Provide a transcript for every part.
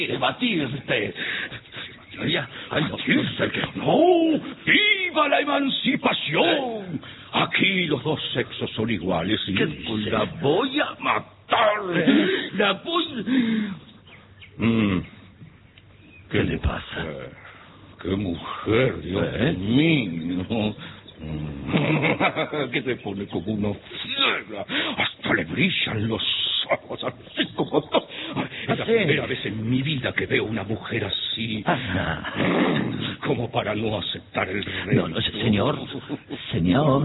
batirte. ¡No! ¡Viva la emancipación! Aquí los dos sexos son iguales y la voy a matar. La voy... ¿Qué le pasa? ¡Qué mujer, Dios mío! Que se pone como una fiera. Hasta le brillan los ojos, así como... Es la primera vez en mi vida que veo una mujer así. Como para no aceptar el reto. No, señor.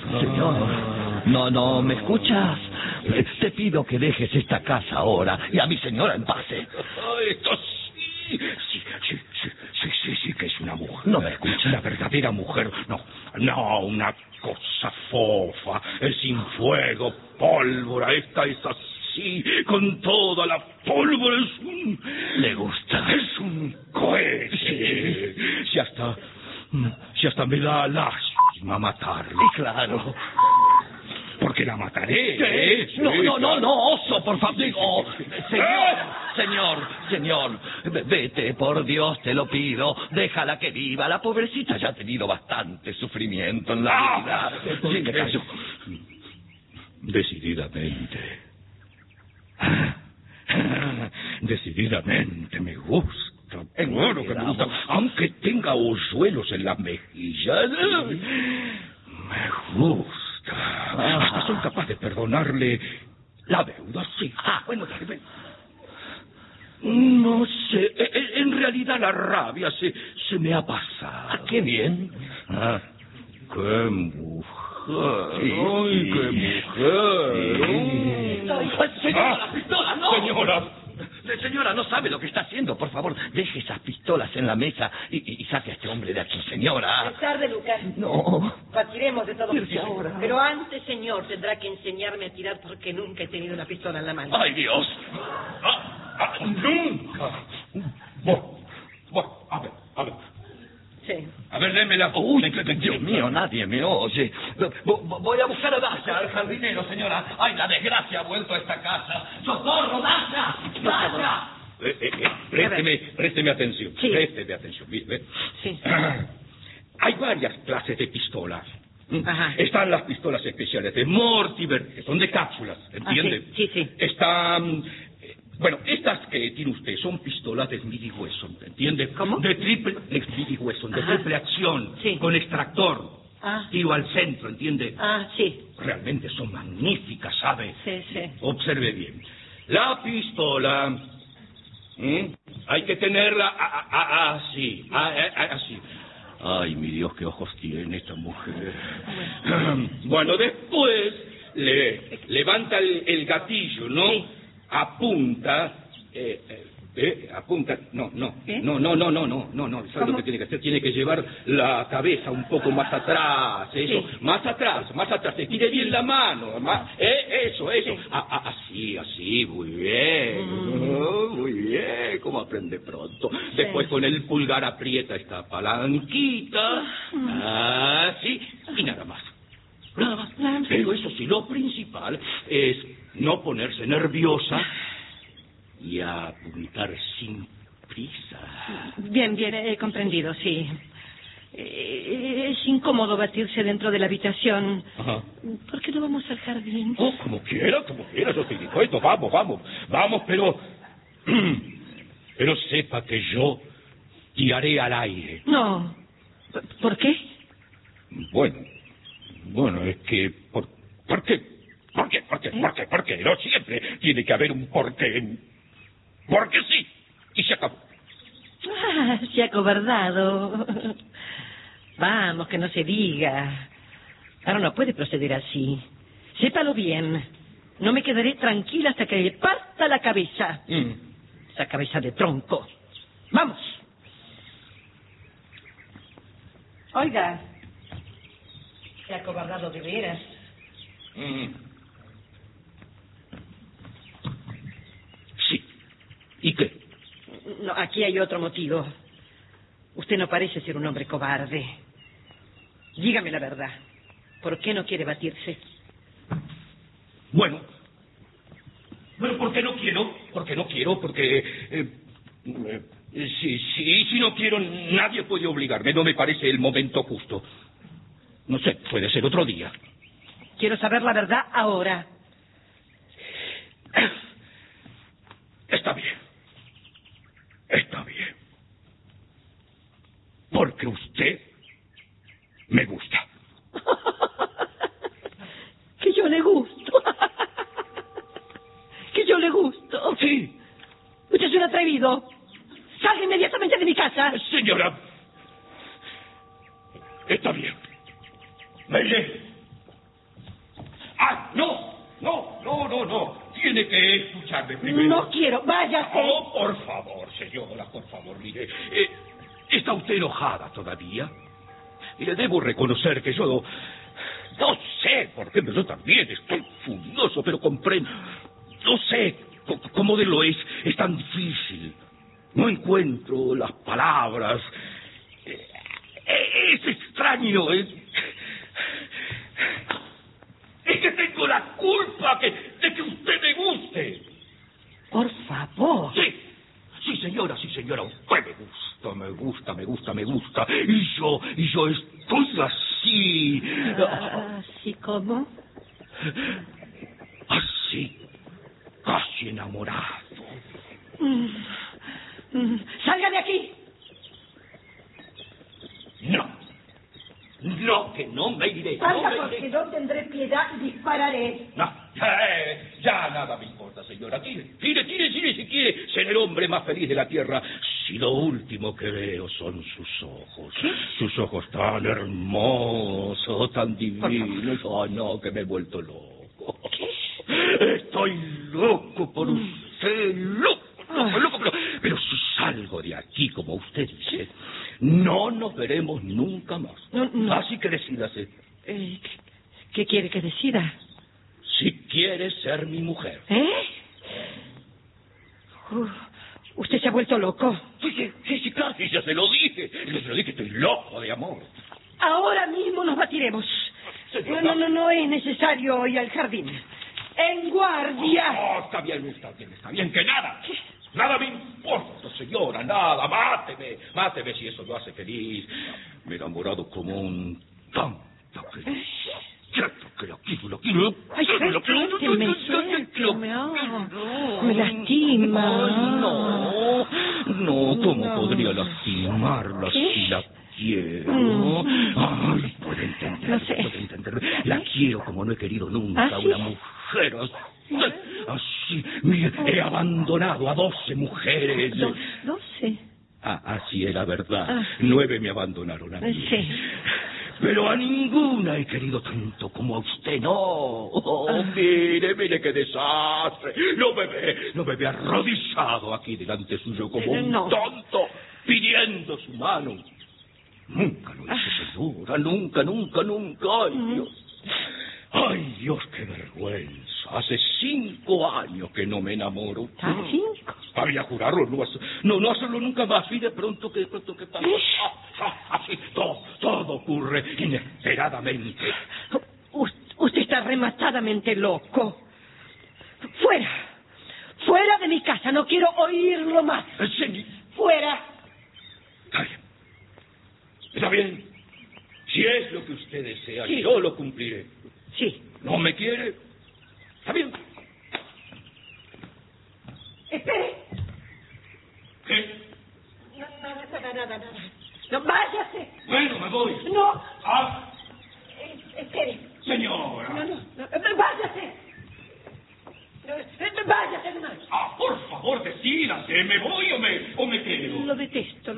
No, ¿me escuchas? Te pido que dejes esta casa ahora y a mi señora en paz. Esto sí que es una mujer. No me escucha. Una verdadera mujer. No, una cosa fofa, sin fuego, pólvora. Esta es así, con toda la pólvora. ¿Le gusta? Es un cohete. Si hasta me da lástima matarle. Claro. Porque la mataré. ¿Qué? No, oso, por favor. Digo, señor, vete, por Dios, te lo pido. Déjala que viva. La pobrecita ya ha tenido bastante sufrimiento en la vida. Tiene caso. Decididamente me gusta. Claro que me gusta. Aunque tenga hoyuelos en las mejillas. Me gusta. Hasta soy capaz de perdonarle la deuda, sí. Bueno, no sé, en realidad la rabia se me ha pasado. ¡Qué bien! ¡Qué mujer! ¡Ay, qué mujer! ¡Señora, la pistola, no! Señora, no sabe lo que está haciendo. Por favor, deje esas pistolas en la mesa y saque a este hombre de aquí, señora. Es tarde, Lucas. No. Partiremos de todo. Ahora. Pero antes, señor, tendrá que enseñarme a tirar porque nunca he tenido una pistola en la mano. ¡Ay, Dios! ¡Nunca! Bueno, a ver. Sí. A ver, démela. Uy, Dios mío, nadie me oye. Voy a buscar a Dasha, al jardinero, señora. ¡Ay, la desgracia ha vuelto a esta casa! ¡Socorro, Dasha! ¡Dasha! Présteme atención. Sí. Présteme atención. Mire. Sí. Hay varias clases de pistolas. Ajá. Están las pistolas especiales de Mortimer, que son de cápsulas, ¿entiende? Sí. Están... Bueno, estas que tiene usted son pistolas de Smith & Wesson, ¿entiende? ¿Cómo? De Smith & Wesson, de triple acción, sí. con extractor, tiro al centro, ¿entiende? Sí. Realmente son magníficas, ¿sabe? Sí. Observe bien. La pistola, hay que tenerla así. Ay, mi Dios, qué ojos tiene esta mujer. Bueno, después levanta el gatillo, ¿no? Sí. Apunta, no, ¿sabes lo que tiene que hacer? Tiene que llevar la cabeza un poco más atrás, eso, Sí. más atrás, estire bien la mano, eso, así, muy bien, cómo aprende pronto. Después con el pulgar aprieta esta palanquita, así, y nada más. Pero eso sí, lo principal es no ponerse nerviosa y apuntar sin prisa. Bien, he comprendido, sí. Es incómodo batirse dentro de la habitación. Ajá. ¿Por qué no vamos al jardín? Como quiera, yo estoy dispuesto, vamos, pero sepa que yo tiraré al aire. No. ¿Por qué? Bueno, es que... ¿Por qué? No siempre tiene que haber un porqué. Porque sí, y se acabó. Se ha acobardado. Vamos, que no se diga. Ahora no puede proceder así. Sépalo bien. No me quedaré tranquila hasta que le parta la cabeza. Esa cabeza de tronco. ¡Vamos! Oiga. Se ha acobardado de veras. Sí. ¿Y qué? No, aquí hay otro motivo. Usted no parece ser un hombre cobarde. Dígame la verdad. ¿Por qué no quiere batirse? Bueno, ¿por qué no quiero? Porque Sí, si no quiero, nadie puede obligarme. No me parece el momento justo. No sé, puede ser otro día. Quiero saber la verdad ahora. Está bien. Porque usted me gusta. Que yo le gusto. Que yo le gusto. Sí. Usted es un atrevido. Salga inmediatamente de mi casa. Señora. Está bien. Me iré. ¡Ah, no! Tiene que escucharme primero. No quiero, váyase. Oh, por favor, señora, por favor, mire. ¿Está usted enojada todavía? Mire, debo reconocer que yo no sé por qué, pero yo también estoy furioso, pero comprendo. No sé cómo de lo es tan difícil. No encuentro las palabras. Es extraño. Es que tengo la culpa de que usted me guste. Por favor. Sí, señora. Usted me gusta. Y yo estoy así. ¿Así cómo? Así. Casi enamorado. ¡Salga de aquí! No, que no me iré. Salga, porque no tendré piedad y dispararé. No, ya nada me importa, señora. Tire si quiere ser el hombre más feliz de la tierra. Si lo último que veo son sus ojos. ¿Qué? Sus ojos tan hermosos, tan divinos. Oh, no, que me he vuelto loco. ¿Qué? Estoy loco por usted, loco, pero si salgo de aquí, como usted dice, no nos veremos nunca más. No. Así que decídase. ¿Qué quiere que decida? Si quiere ser mi mujer. Usted se ha vuelto loco. Sí, claro, sí, ya se lo dije, estoy loco de amor. Ahora mismo nos batiremos. No es necesario ir al jardín. ¡En guardia! Oh, está bien, que nada. Nada me importa, señora, nada. Máteme si eso lo hace feliz. Me he enamorado como un tonto. Que lo quiero. Ay, suélteme. Me lastima. No, ¿cómo podría lastimarla si la quiero? Ay, puede entenderlo. La quiero como no he querido nunca a una mujer. Así, mire, he abandonado a 12 mujeres. 12. Así era verdad. 9 me abandonaron a mí. Sí. Pero a ninguna he querido tanto como a usted, no. Oh, mire qué desastre. No me ve arrodillado aquí delante suyo como un tonto, pidiendo su mano. Nunca lo hice, señora, nunca. Ay, Dios, qué vergüenza. Hace 5 años que no me enamoro. ¿5? Había jurarlo, no hacerlo nunca más. Y de pronto que pasa. Así, todo ocurre inesperadamente. Usted está rematadamente loco. Fuera de mi casa, no quiero oírlo más. Sí. Fuera. Está bien. Si es lo que usted desea, sí, yo lo cumpliré. Sí. ¿No me quiere? Está bien. Espere. ¿Qué? Nada. No, váyase. Bueno, me voy. No. Espere. Señora. No. Váyase. Váyase nomás. Por favor, decídase. ¿Me voy o me quedo? Lo detesto.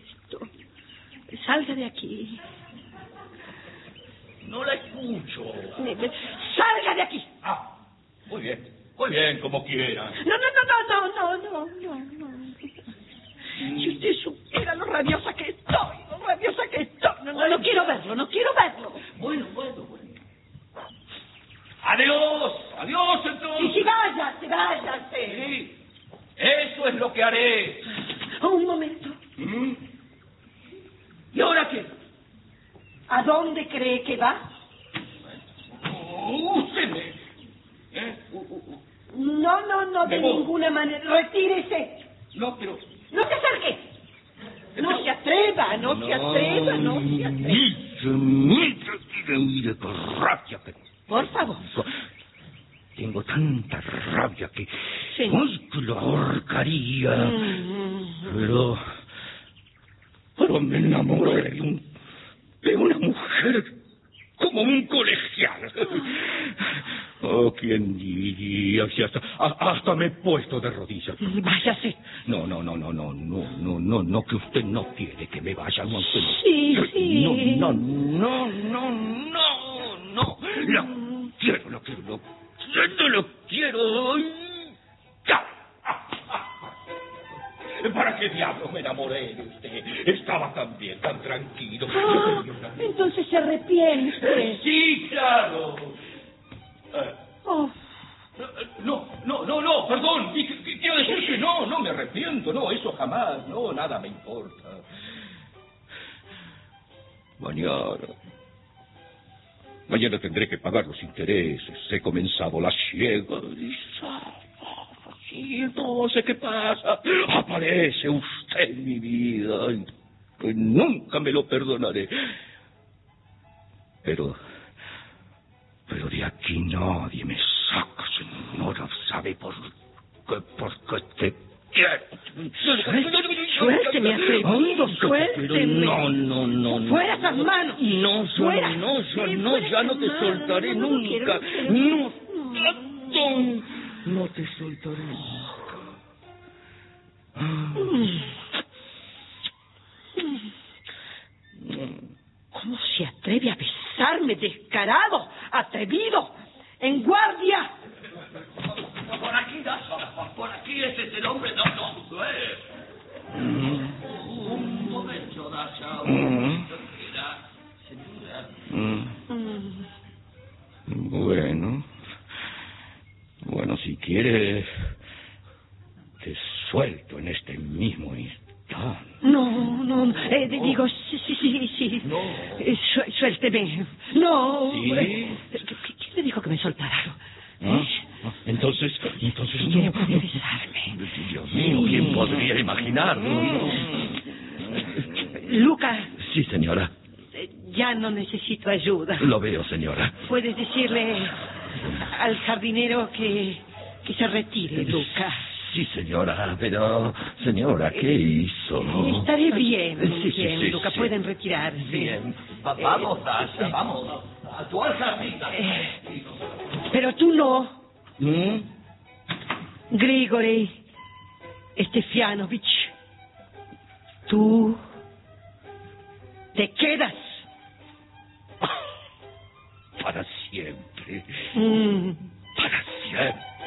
Salga de aquí. No la escucho. ¡Salga de aquí! Muy bien, como quiera. No. Si usted supiera lo rabiosa que estoy. No quiero verlo. Bueno. Adiós, entonces. Sí, váyase. Sí, eso es lo que haré. Un momento. ¿Y ahora qué? ¿A dónde cree que va? Usted No, de ninguna manera. Retírese. No, pero... No atreva, no se atreva. Mire, qué rabia que... Por favor. Tengo tanta rabia que... Sí. ¡Uy, que lo ahorcaría! Pero me enamoré de una mujer como un colegial. Oh, ¿quién diría? Si hasta me he puesto de rodillas. Váyase. No, que usted no quiere que me vaya. No, usted no. Sí. No. Lo quiero. ¡Ya! ¿Para qué diablos me enamoré de usted? Estaba tan bien, tan tranquilo. Entonces se arrepiente. Sí, claro. No, perdón. Quiero decir que no me arrepiento. No, eso jamás. No, nada me importa. Mañana tendré que pagar los intereses. He comenzado la siega. Y entonces, ¿qué pasa? Aparece usted en mi vida. Que nunca me lo perdonaré. Pero de aquí nadie me saca, señora. ¿Sabe por qué te quiero? Suélteme, atrevido, suélteme. No. Fuera esas manos. Fuera. Ya no te soltaré nunca. No te soltaré nunca. ¿Cómo se atreve a besarme, descarado, atrevido, en guardia? Por aquí ese es el hombre. No. Un momento, Dasha. Tranquila, señora. Bueno, si quieres, te suelto en este mismo instante. No, digo, sí. No. Suélteme. No. ¿Sí? ¿Quién le dijo que me soltara? Entonces ¿Quién puede besarme? Dios mío, ¿quién podría imaginarlo? Luca. Sí, señora. Ya no necesito ayuda. Lo veo, señora. ¿Puedes decirle al jardinero que se retire, Luca? Sí, señora, pero... Señora, ¿qué hizo? Estaré bien, Sí, Luca, sí. pueden retirarse. Bien. Vamos, Dasha, vamos. A tu jardín. Pero tú no. Grigori Stefanovich. Tú te quedas. Para siempre. Mm. Para siempre.